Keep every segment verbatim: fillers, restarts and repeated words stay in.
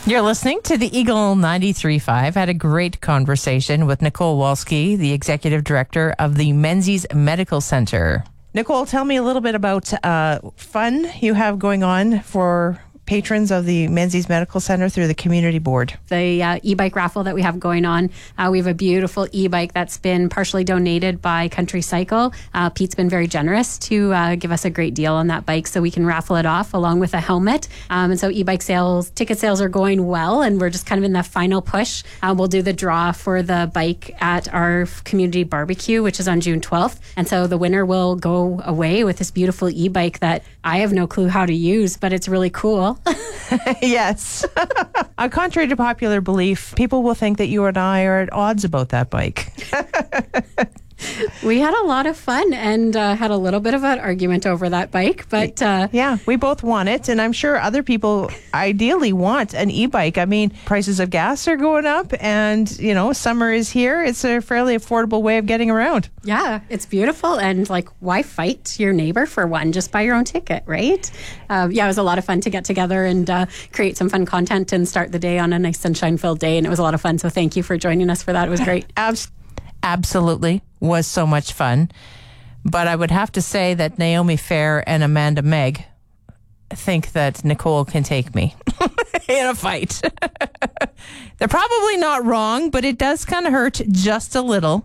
You're listening to the Eagle ninety-three point five. I had a great conversation with Nicole Walski, the executive director of the Menzies Medical Center. Nicole, tell me a little bit about uh, fun you have going on for patrons of the Menzies Medical Center through the community board. The uh, e-bike raffle that we have going on. Uh, we have a beautiful e-bike that's been partially donated by Country Cycle. Uh, Pete's been very generous to uh, give us a great deal on that bike so we can raffle it off along with a helmet. Um, and so e-bike sales, ticket sales are going well, and we're just kind of in the final push. Uh, we'll do the draw for the bike at our community barbecue, which is on June twelfth. And so the winner will go away with this beautiful e-bike that I have no clue how to use, but it's really cool. Yes. uh, contrary to popular belief, people will think that you and I are at odds about that bike. We had a lot of fun and uh, had a little bit of an argument over that bike, but uh, yeah, we both want it, and I'm sure other people ideally want an e-bike. I mean, prices of gas are going up, and you know, summer is here. It's a fairly affordable way of getting around. Yeah, it's beautiful, and like, why fight your neighbor for one? Just buy your own ticket, right? Uh, yeah, it was a lot of fun to get together and uh, create some fun content and start the day on a nice sunshine-filled day, and it was a lot of fun. So thank you for joining us for that. It was great. Abs- absolutely. Was so much fun. But I would have to say that Naomi Fair and Amanda Meg think that Nicole can take me in a fight. They're probably not wrong, but it does kind of hurt just a little.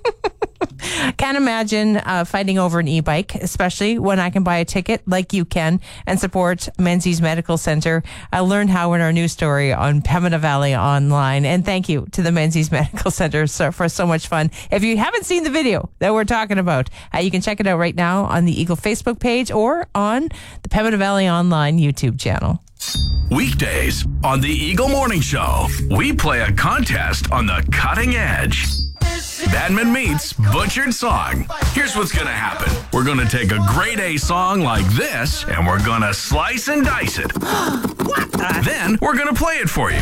Can't imagine uh, fighting over an e-bike, especially when I can buy a ticket like you can and support Menzies Medical Center. I learned how in our news story on Pembina Valley Online. And thank you to the Menzies Medical Center so, for so much fun. If you haven't seen the video that we're talking about, uh, you can check it out right now on the Eagle Facebook page or on the Pembina Valley Online YouTube channel. Weekdays on the Eagle Morning Show, we play a contest on the cutting edge. Badman meets Butchered Song. Here's what's going to happen. We're going to take a grade A song like this, and we're going to slice and dice it. Then we're going to play it for you.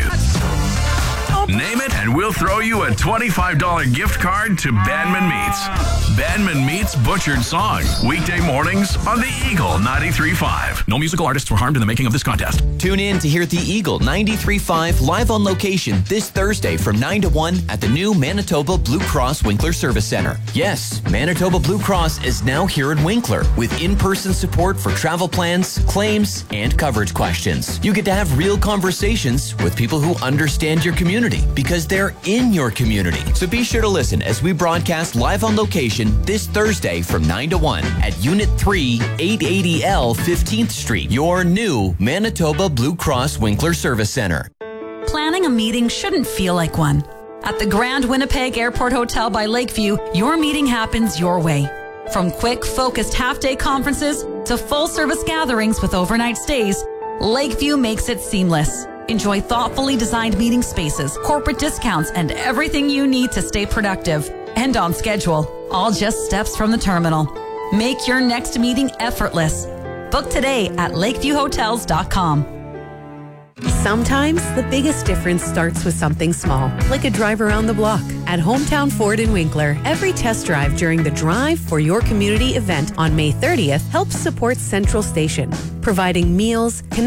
Name it, and we'll throw you a twenty-five dollars gift card to Badman Meets. Badman Meets Butchered Song. Weekday mornings on the Eagle ninety-three point five. No musical artists were harmed in the making of this contest. Tune in to hear the Eagle ninety-three point five live on location this Thursday from nine to one at the new Manitoba Blue Cross Winkler Service Center. Yes, Manitoba Blue Cross is now here in Winkler with in-person support for travel plans, claims, and coverage questions. You get to have real conversations with people who understand your community because they're in your community. So be sure to listen as we broadcast live on location this Thursday from nine to one at Unit three, eight eighty L fifteenth Street, your new Manitoba Blue Cross Winkler Service Center. Planning a meeting shouldn't feel like one. At the Grand Winnipeg Airport Hotel by Lakeview, your meeting happens your way. From quick, focused half-day conferences to full-service gatherings with overnight stays, Lakeview makes it seamless. Enjoy thoughtfully designed meeting spaces, corporate discounts, and everything you need to stay productive and on schedule, all just steps from the terminal. Make your next meeting effortless. Book today at lakeview hotels dot com. Sometimes the biggest difference starts with something small, like a drive around the block. At Hometown Ford in Winkler, every test drive during the Drive for Your Community event on May thirtieth helps support Central Station, providing meals,